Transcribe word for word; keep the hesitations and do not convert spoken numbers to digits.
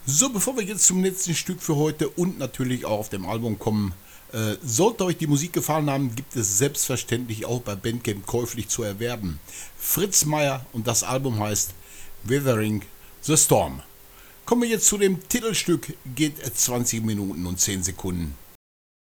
So, bevor wir jetzt zum letzten Stück für heute und natürlich auch auf dem Album kommen, äh, sollte euch die Musik gefallen haben, gibt es selbstverständlich auch bei Bandcamp käuflich zu erwerben. Fritz Meier und das Album heißt Weathering the Storm. Kommen wir jetzt zu dem Titelstück, geht zwanzig Minuten und zehn Sekunden.